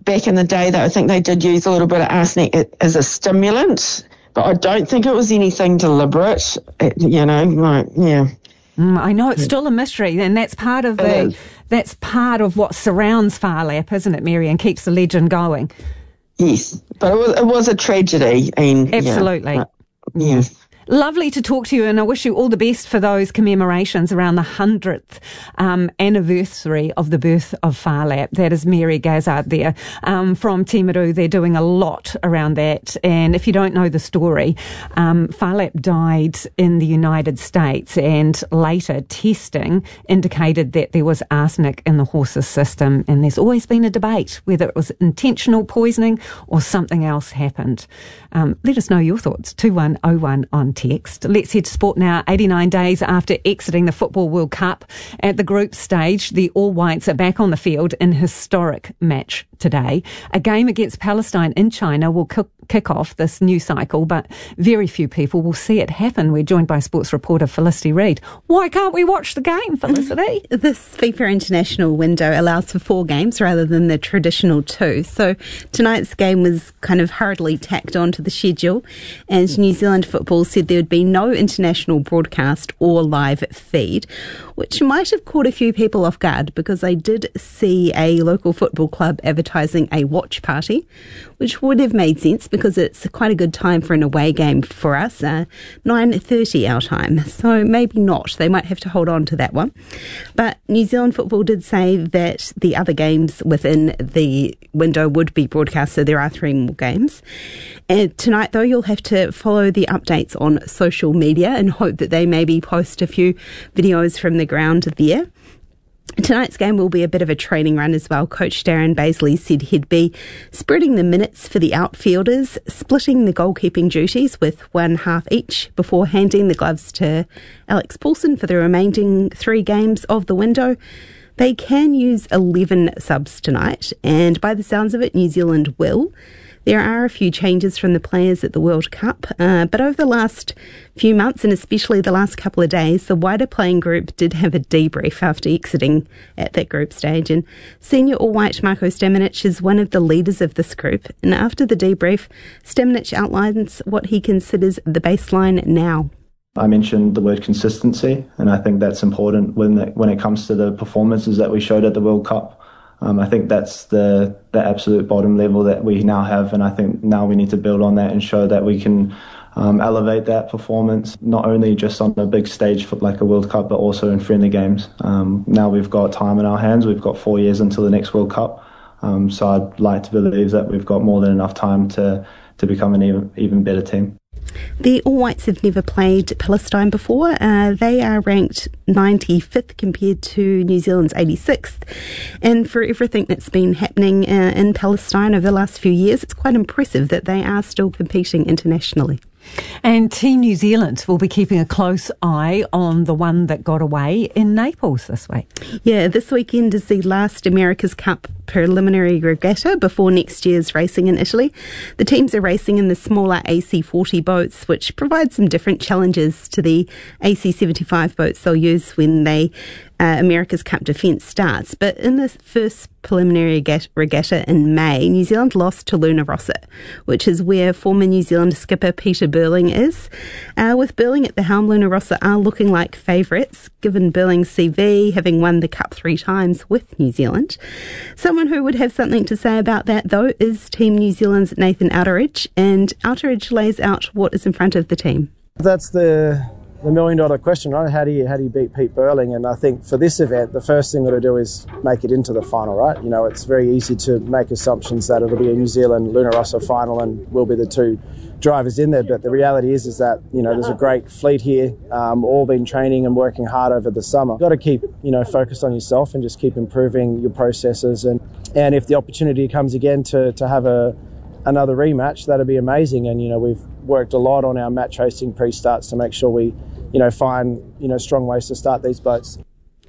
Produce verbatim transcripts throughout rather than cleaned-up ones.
back in the day, though, I think they did use a little bit of arsenic as a stimulant, but I don't think it was anything deliberate, you know, like, yeah. Mm, I know, it's still a mystery, and that's part of the, that's part of what surrounds Phar Lap, isn't it, Mary, and keeps the legend going. Yes, but it was, it was a tragedy. And, Absolutely. Yeah, yes. Lovely to talk to you, and I wish you all the best for those commemorations around the hundredth um, anniversary of the birth of Phar Lap. That is Mary Gazzard there um, from Timaru. They're doing a lot around that. And if you don't know the story, um, Phar Lap died in the United States, and later testing indicated that there was arsenic in the horse's system. And there's always been a debate whether it was intentional poisoning or something else happened. Um, let us know your thoughts. two one oh one on text. Let's head to sport now. eighty-nine days after exiting the Football World Cup at the group stage, the All Whites are back on the field in historic match today. A game against Palestine in China will kick, kick off this new cycle, but very few people will see it happen. We're joined by sports reporter Felicity Reid. Why can't we watch the game, Felicity? This FIFA international window allows for four games rather than the traditional two. So tonight's game was kind of hurriedly tacked onto the schedule, and New Zealand Football said there would be no international broadcast or live feed, which might have caught a few people off guard because I did see a local football club advertising a watch party, which would have made sense because it's quite a good time for an away game for us, uh, nine thirty our time. So maybe not. They might have to hold on to that one. But New Zealand Football did say that the other games within the window would be broadcast, so there are three more games. And tonight, though, you'll have to follow the updates on social media and hope that they maybe post a few videos from the ground there. Tonight's game will be a bit of a training run as well. Coach Darren Baisley said he'd be spreading the minutes for the outfielders, splitting the goalkeeping duties with one half each before handing the gloves to Alex Paulson for the remaining three games of the window. They can use eleven subs tonight, and by the sounds of it, New Zealand will. There are a few changes from the players at the World Cup, uh, but over the last few months, and especially the last couple of days, the wider playing group did have a debrief after exiting at that group stage. And senior All-White Marko Stamenic is one of the leaders of this group. And after the debrief, Stamenic outlines what he considers the baseline now. I mentioned the word consistency, and I think that's important when it, when it comes to the performances that we showed at the World Cup. Um, I think that's the, the absolute bottom level that we now have, and I think now we need to build on that and show that we can um, elevate that performance, not only just on a big stage for like a World Cup, but also in friendly games. Um, now we've got time in our hands. We've got four years until the next World Cup, um, so I'd like to believe that we've got more than enough time to, to become an even, even better team. The All Whites have never played Palestine before. Uh, they are ranked ninety-fifth compared to New Zealand's eighty-sixth. And for everything that's been happening uh, in Palestine over the last few years, it's quite impressive that they are still competing internationally. And Team New Zealand will be keeping a close eye on the one that got away in Naples this week. Yeah, this weekend is the last America's Cup preliminary regatta before next year's racing in Italy. The teams are racing in the smaller A C forty boats, which provide some different challenges to the A C seventy-five boats they'll use when they Uh, America's Cup defence starts. But in the first preliminary regatta in May, New Zealand lost to Luna Rossa, which is where former New Zealand skipper Peter Burling is. Uh, with Burling at the helm, Luna Rossa are looking like favourites, given Burling's C V, having won the Cup three times with New Zealand. Someone who would have something to say about that, though, is Team New Zealand's Nathan Outteridge, and Outteridge lays out what is in front of the team. That's the... The million dollar question, right? How do you how do you beat Pete Burling? And I think for this event, the first thing to do is make it into the final, right? You know, it's very easy to make assumptions that it'll be a New Zealand Luna Rossa final and we'll be the two drivers in there. But the reality is, is that, you know, there's a great fleet here, um, all been training and working hard over the summer. You've got to keep, you know, focused on yourself and just keep improving your processes. And, and if the opportunity comes again to, to have a another rematch, that'd be amazing. And, you know, we've worked a lot on our match hosting pre-starts to make sure we, you know, find, you know, strong ways to start these boats.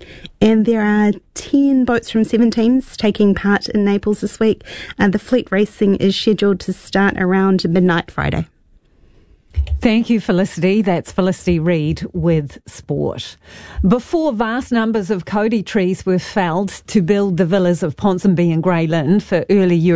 And there are ten boats from seven teams taking part in Naples this week. And the fleet racing is scheduled to start around midnight Friday. Thank you, Felicity. That's Felicity Reid with Sport. Before vast numbers of Cody trees were felled to build the villas of Ponsonby and Grey Lynn for early Europe